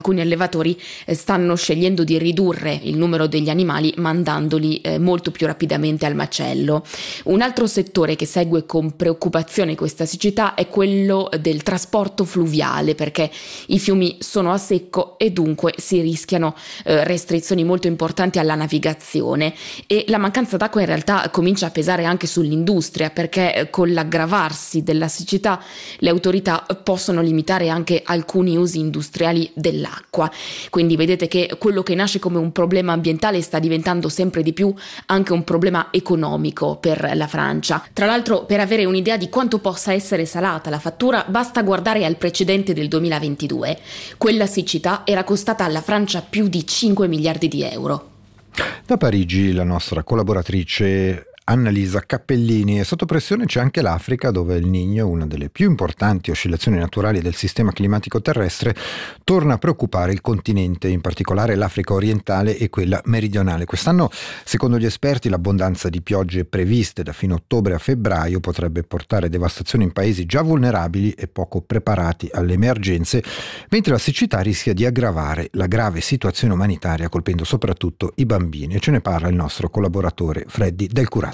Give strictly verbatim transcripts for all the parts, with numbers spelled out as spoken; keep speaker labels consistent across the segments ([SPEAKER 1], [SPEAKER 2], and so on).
[SPEAKER 1] Alcuni allevatori stanno scegliendo di ridurre il numero degli animali mandandoli eh, molto più rapidamente al macello. Un altro settore che segue con preoccupazione questa siccità è quello del trasporto fluviale, perché i fiumi sono a secco e dunque si rischiano eh, restrizioni molto importanti alla navigazione, e la mancanza d'acqua in realtà comincia a pesare anche sull'industria, perché eh, con l'aggravarsi della siccità le autorità possono limitare anche alcuni usi industriali dell'acqua. Acqua. Quindi vedete che quello che nasce come un problema ambientale sta diventando sempre di più anche un problema economico per la Francia. Tra l'altro, per avere un'idea di quanto possa essere salata la fattura, basta guardare al precedente del duemilaventidue. Quella siccità era costata alla Francia più di cinque miliardi di euro.
[SPEAKER 2] Da Parigi la nostra collaboratrice Annalisa Cappellini. E sotto pressione c'è anche l'Africa, dove il Niño, una delle più importanti oscillazioni naturali del sistema climatico terrestre, torna a preoccupare il continente, in particolare l'Africa orientale e quella meridionale. Quest'anno, secondo gli esperti, l'abbondanza di piogge previste da fine ottobre a febbraio potrebbe portare devastazione in paesi già vulnerabili e poco preparati alle emergenze, mentre la siccità rischia di aggravare la grave situazione umanitaria, colpendo soprattutto i bambini. E ce ne parla il nostro collaboratore Freddy Del Curato.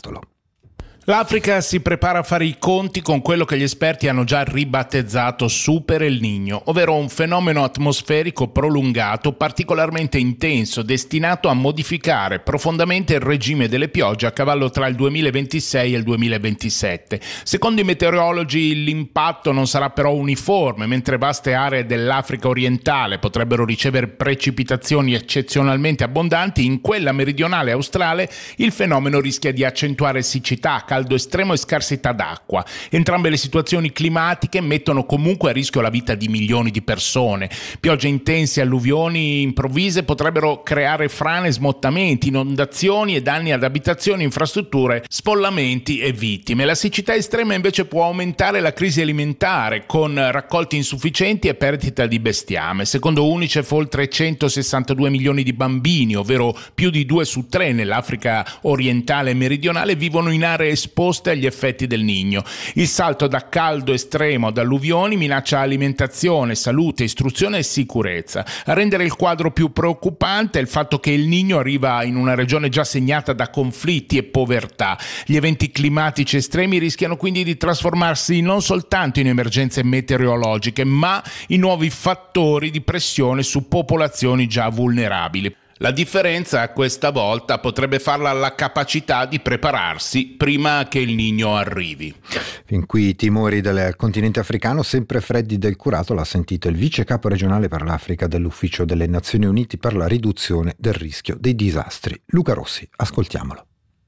[SPEAKER 3] L'Africa si prepara a fare i conti con quello che gli esperti hanno già ribattezzato Super El Niño, ovvero un fenomeno atmosferico prolungato particolarmente intenso, destinato a modificare profondamente il regime delle piogge a cavallo tra il duemilaventisei e il duemilaventisette. Secondo i meteorologi l'impatto non sarà però uniforme, mentre vaste aree dell'Africa orientale potrebbero ricevere precipitazioni eccezionalmente abbondanti, in quella meridionale australe il fenomeno rischia di accentuare siccità, caldo estremo e scarsità d'acqua. Entrambe le situazioni climatiche mettono comunque a rischio la vita di milioni di persone. Piogge intense e alluvioni improvvise potrebbero creare frane, smottamenti, inondazioni e danni ad abitazioni, infrastrutture, spollamenti e vittime. La siccità estrema invece può aumentare la crisi alimentare, con raccolti insufficienti e perdita di bestiame. Secondo UNICEF oltre centosessantadue milioni di bambini, ovvero più di due su tre nell'Africa orientale e meridionale, vivono in aree esposte agli effetti del Niño. Il salto da caldo estremo ad alluvioni minaccia alimentazione, salute, istruzione e sicurezza. A rendere il quadro più preoccupante è il fatto che il Niño arriva in una regione già segnata da conflitti e povertà. Gli eventi climatici estremi rischiano quindi di trasformarsi non soltanto in emergenze meteorologiche, ma in nuovi fattori di pressione su popolazioni già vulnerabili. La differenza questa volta potrebbe farla la capacità di prepararsi prima che il Niño arrivi.
[SPEAKER 2] Fin qui i timori del continente africano. Sempre Freddy Del Curato l'ha sentito il vice capo regionale per l'Africa dell'Ufficio delle Nazioni Unite per la riduzione del rischio dei disastri. Luca Rossi, ascoltiamolo.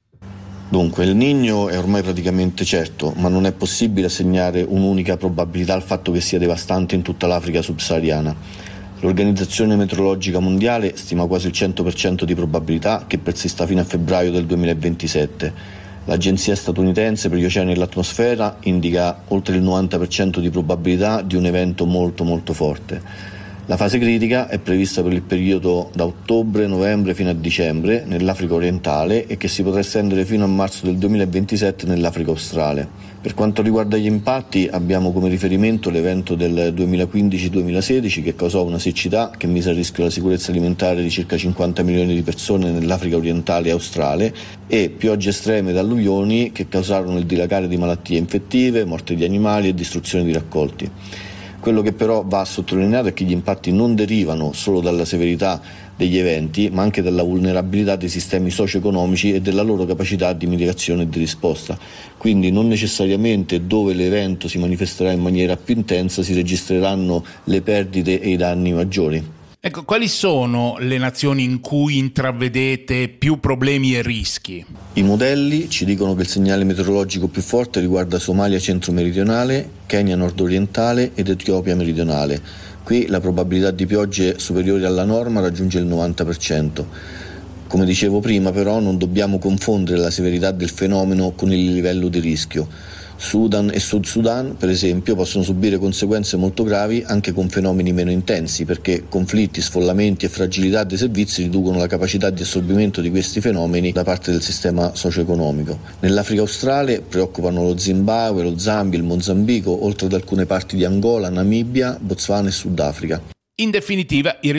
[SPEAKER 4] Dunque, il Niño è ormai praticamente certo, ma non è possibile assegnare un'unica probabilità al fatto che sia devastante in tutta l'Africa subsahariana. L'Organizzazione Meteorologica Mondiale stima quasi il cento per cento di probabilità che persista fino a febbraio del duemilaventisette. L'Agenzia statunitense per gli oceani e l'atmosfera indica oltre il novanta per cento di probabilità di un evento molto molto forte. La fase critica è prevista per il periodo da ottobre-novembre fino a dicembre nell'Africa orientale e che si potrà estendere fino a marzo del duemilaventisette nell'Africa australe. Per quanto riguarda gli impatti, abbiamo come riferimento l'evento del duemilaquindici duemilasedici che causò una siccità che mise a rischio la sicurezza alimentare di circa cinquanta milioni di persone nell'Africa orientale e australe, e piogge estreme ed alluvioni che causarono il dilagare di malattie infettive, morte di animali e distruzione di raccolti. Quello che però va sottolineato è che gli impatti non derivano solo dalla severità degli eventi, ma anche dalla vulnerabilità dei sistemi socio-economici e della loro capacità di mitigazione e di risposta. Quindi non necessariamente dove l'evento si manifesterà in maniera più intensa si registreranno le perdite e i danni maggiori.
[SPEAKER 3] Ecco, quali sono le nazioni in cui intravedete più problemi e rischi?
[SPEAKER 4] I modelli ci dicono che il segnale meteorologico più forte riguarda Somalia centro-meridionale, Kenya nord-orientale ed Etiopia meridionale. Qui la probabilità di piogge superiori alla norma raggiunge il novanta per cento. Come dicevo prima, però, non dobbiamo confondere la severità del fenomeno con il livello di rischio. Sudan e Sud Sudan, per esempio, possono subire conseguenze molto gravi anche con fenomeni meno intensi, perché conflitti, sfollamenti e fragilità dei servizi riducono la capacità di assorbimento di questi fenomeni da parte del sistema socio-economico. Nell'Africa australe preoccupano lo Zimbabwe, lo Zambia, il Mozambico, oltre ad alcune parti di Angola, Namibia, Botswana e Sudafrica.
[SPEAKER 3] In definitiva, i